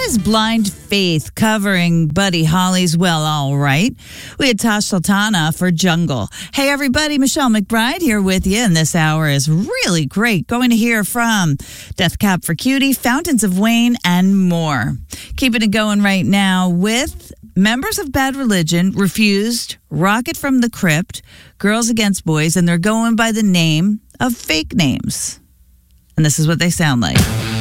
is Blind Faith covering Buddy Holly's Well, All Right. We had Tash Sultana for Jungle. Hey, everybody, Michelle McBride here with you, and this hour is really great. Going to hear from Death Cab for Cutie, Fountains of Wayne, and more. Keeping it going right now with members of Bad Religion refused Rocket from the Crypt, Girls Against Boys, and they're going by the name of fake names. And this is what they sound like.